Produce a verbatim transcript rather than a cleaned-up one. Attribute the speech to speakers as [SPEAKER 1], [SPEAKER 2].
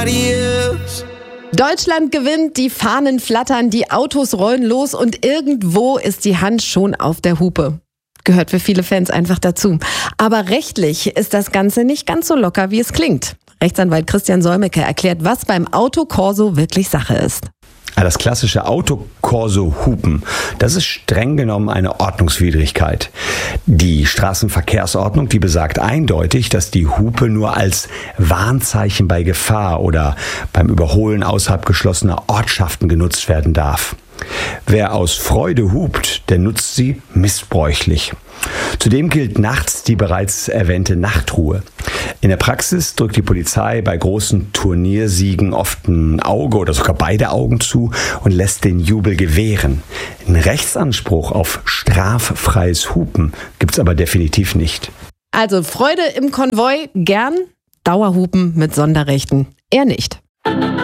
[SPEAKER 1] nobody else.
[SPEAKER 2] Deutschland gewinnt, die Fahnen flattern, die Autos rollen los und irgendwo ist die Hand schon auf der Hupe. Gehört für viele Fans einfach dazu. Aber rechtlich ist das Ganze nicht ganz so locker, wie es klingt. Rechtsanwalt Christian Solmecke erklärt, was beim Autokorso wirklich Sache ist.
[SPEAKER 3] Das klassische Autokorso-Hupen, das ist streng genommen eine Ordnungswidrigkeit. Die Straßenverkehrsordnung, die besagt eindeutig, dass die Hupe nur als Warnzeichen bei Gefahr oder beim Überholen außerhalb geschlossener Ortschaften genutzt werden darf. Wer aus Freude hupt, der nutzt sie missbräuchlich. Zudem gilt nachts die bereits erwähnte Nachtruhe. In der Praxis drückt die Polizei bei großen Turniersiegen oft ein Auge oder sogar beide Augen zu und lässt den Jubel gewähren. Einen Rechtsanspruch auf straffreies Hupen gibt's aber definitiv nicht.
[SPEAKER 2] Also Freude im Konvoi gern, Dauerhupen mit Sonderrechten eher nicht.